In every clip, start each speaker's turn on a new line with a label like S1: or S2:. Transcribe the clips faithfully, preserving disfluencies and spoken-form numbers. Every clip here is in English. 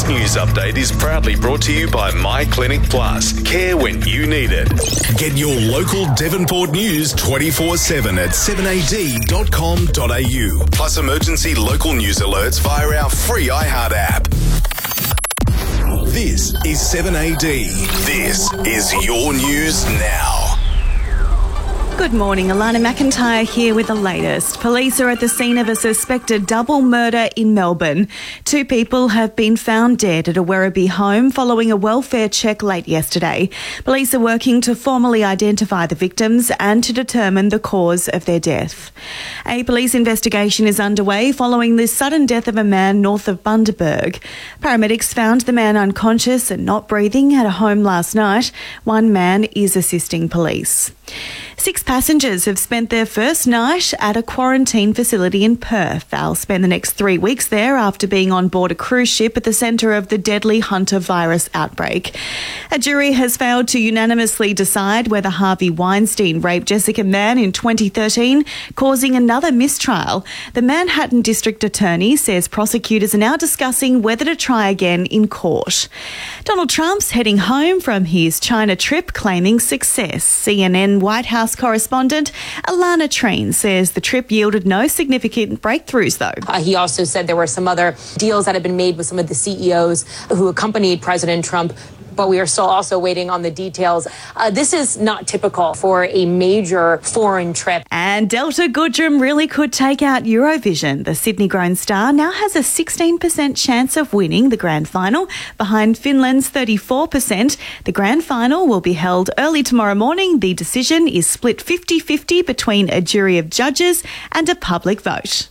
S1: This news update is proudly brought to you by My Clinic Plus. Care when you need it. Get your local Devonport news twenty-four seven at seven a d dot com dot a u. Plus emergency local news alerts via our free iHeart app. This is seven A D. This is your news now.
S2: Good morning, Alana McIntyre here with the latest. Police are at the scene of a suspected double murder in Melbourne. Two people have been found dead at a Werribee home following a welfare check late yesterday. Police are working to formally identify the victims and to determine the cause of their death. A police investigation is underway following the sudden death of a man north of Bundaberg. Paramedics found the man unconscious and not breathing at a home last night. One man is assisting police. Six passengers have spent their first night at a quarantine facility in Perth. They'll spend the next three weeks there after being on board a cruise ship at the centre of the deadly Hunter virus outbreak. A jury has failed to unanimously decide whether Harvey Weinstein raped Jessica Mann in twenty thirteen, causing another mistrial. The Manhattan District Attorney says prosecutors are now discussing whether to try again in court. Donald Trump's heading home from his China trip, claiming success. C N N White House correspondent Alana Treen says the trip yielded no significant breakthroughs, though.
S3: Uh, he also said there were some other deals that had been made with some of the C E Os who accompanied President Trump, but we are still also waiting on the details. Uh, this is not typical for a major foreign trip.
S2: And Delta Goodrem really could take out Eurovision. The Sydney-grown star now has a sixteen percent chance of winning the grand final, behind Finland's thirty-four percent. The grand final will be held early tomorrow morning. The decision is split fifty-fifty between a jury of judges and a public vote.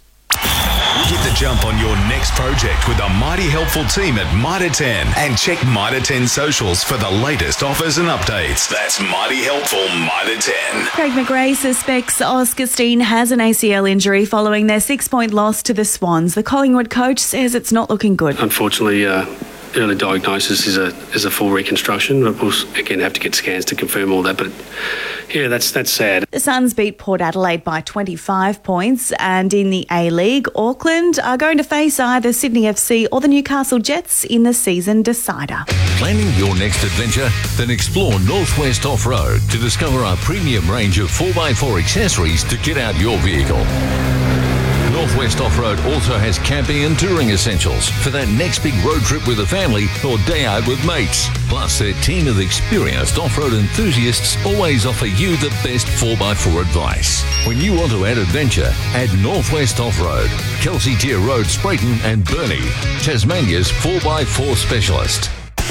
S1: Get the jump on your next project with a mighty helpful team at Mitre ten, and check Mitre ten socials for the latest offers and updates. That's mighty helpful Mitre ten.
S2: Craig McRae suspects Oscar Steen has an A C L injury following their six-point loss to the Swans. The Collingwood coach says it's not looking good.
S4: Unfortunately, uh, early diagnosis is a is a full reconstruction. Of course, again, have to get scans to confirm all that, but yeah, that's that's sad.
S2: The Suns beat Port Adelaide by twenty-five points, and in the A-League, Auckland are going to face either Sydney F C or the Newcastle Jets in the season decider.
S5: Planning your next adventure? Then explore Northwest Off-Road to discover our premium range of four by four accessories to get out your vehicle. Northwest Off-Road also has camping and touring essentials for that next big road trip with a family or day out with mates. Plus, their team of experienced off-road enthusiasts always offer you the best four by four advice. When you want to add adventure, add Northwest Off-Road, Kelsey Tier Road, Sprayton and Burnie, Tasmania's four by four specialist.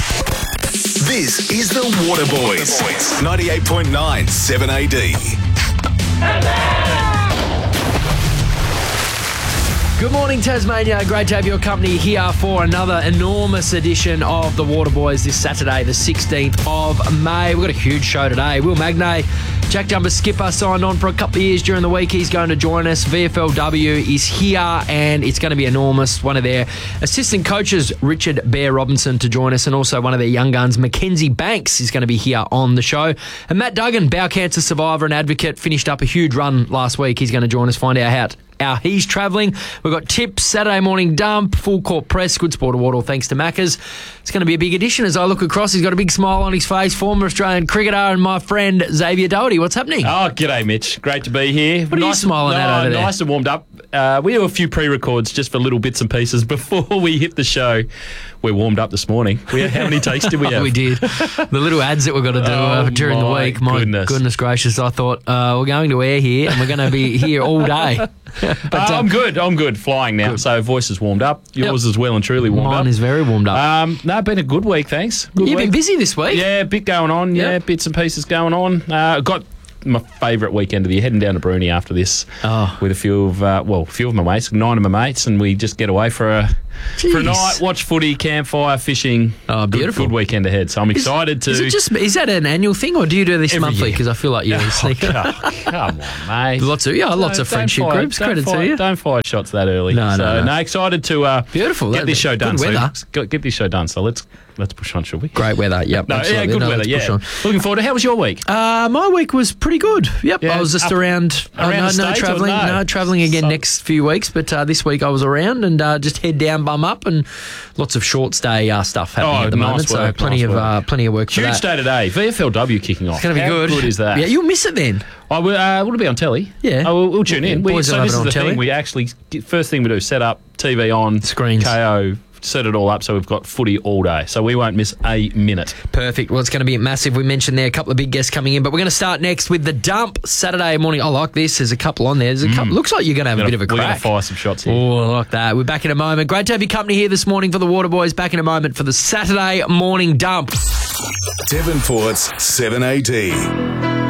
S1: This is the Water Boys. ninety-eight point nine seven A D.
S6: Good morning, Tasmania. Great to have your company here for another enormous edition of the Water Boys this Saturday, the sixteenth of May. We've got a huge show today. Will Magnay, Jack Jumper skipper, signed on for a couple of years during the week. He's going to join us. V F L W is here, and it's going to be enormous. One of their assistant coaches, Richard Bear Robinson, to join us, and also one of their young guns, Mackenzie Banks, is going to be here on the show. And Matt Duggan, bowel cancer survivor and advocate, finished up a huge run last week. He's going to join us, find out how How he's travelling. We've got tips, Saturday morning dump, full court press, good sport of water, thanks to Maccas. It's going to be a big edition as I look across. He's got a big smile on his face. Former Australian cricketer and my friend Xavier Doherty. What's happening?
S7: Oh, g'day, Mitch. Great to be here.
S6: What are
S7: nice
S6: you smiling
S7: and,
S6: at
S7: no,
S6: over there?
S7: Nice and warmed up. Uh, we do a few pre-records just for little bits and pieces before we hit the show. We're warmed up this morning. We had, how many takes did we have?
S6: Oh, we did. The little ads that we've got to do uh,
S7: Oh,
S6: during the
S7: my
S6: week. My
S7: goodness.
S6: goodness gracious. I thought uh, we're going to air here and we're going to be here all day. But,
S7: uh,
S6: uh,
S7: I'm good. I'm good. Flying now.
S6: Good.
S7: So voice is warmed up. Yours
S6: Yep.
S7: is well and truly warmed
S6: Mine
S7: up.
S6: is very warmed up.
S7: Um, no, been a good week, thanks. Good
S6: You've
S7: week.
S6: been busy this week.
S7: Yeah, a bit going on. Yeah,
S6: Yep.
S7: bits and pieces going on. Uh, got my favourite weekend of the year, heading down to Bruni after this
S6: Oh.
S7: with a few of, uh, well, a few of my mates, nine of my mates, and we just get away for a for a
S6: Jeez.
S7: night, watch footy, campfire, fishing.
S6: Oh, beautiful.
S7: Good, good weekend ahead. So I'm excited to.
S6: Is it just is that an annual thing or do you do this
S7: Every
S6: monthly?
S7: year.
S6: Because I feel like you're
S7: Oh,
S6: sneaking.
S7: come, come on, mate.
S6: Lots of yeah, lots
S7: Don't-
S6: of friendship
S7: don't fire-
S6: groups.
S7: don't
S6: Credit
S7: fire,
S6: to you.
S7: Don't fire shots that early.
S6: No, no,
S7: so,
S6: no.
S7: excited to uh,
S6: Beautiful.
S7: get
S6: That-
S7: this show done.
S6: good weather.
S7: So get, get this show done. So let's let's push on, shall we?
S6: Great weather. Yep.
S7: No, yeah,
S6: absolutely.
S7: good
S6: No,
S7: weather.
S6: let's
S7: Yeah.
S6: push on.
S7: Looking forward to. How was your week?
S6: Uh, my week was pretty good. Yep,
S7: Yeah,
S6: I was just
S7: up-
S6: around. uh,
S7: around
S6: no,
S7: the
S6: no
S7: States or
S6: travelling.
S7: no?
S6: No travelling again
S7: So-
S6: next few weeks. But uh, this week I was around and uh, just head down bum up, and lots of short stay uh, stuff happening
S7: Oh,
S6: at the
S7: nice
S6: moment.
S7: work,
S6: so plenty
S7: nice
S6: of
S7: work.
S6: uh, plenty of work for
S7: Huge
S6: that.
S7: day today. V F L W kicking off.
S6: It's going to be
S7: How
S6: good.
S7: good is that?
S6: Yeah, you'll miss it then.
S7: I will, uh, will it be on telly?
S6: Yeah.
S7: Oh, we'll, we'll tune in. We,
S6: Boys will
S7: so
S6: have
S7: this
S6: it
S7: is
S6: on
S7: the
S6: telly.
S7: thing. We actually, first thing we do, set up T V on.
S6: Screens.
S7: K O, set it all up so we've got footy all day. So we won't miss a minute.
S6: Perfect. Well, it's going to be massive. We mentioned there a couple of big guests coming in, but we're going to start next with the dump Saturday morning. I like this. There's a couple on there. There's a couple. Looks like you're going to have a
S7: We're
S6: bit of a
S7: gonna- We're going
S6: crack.
S7: to fire some shots here.
S6: Oh, I like that. We're back in a moment. Great to have your company here this morning for the Waterboys. Back in a moment for the Saturday morning dump.
S1: Devonport's seven A D.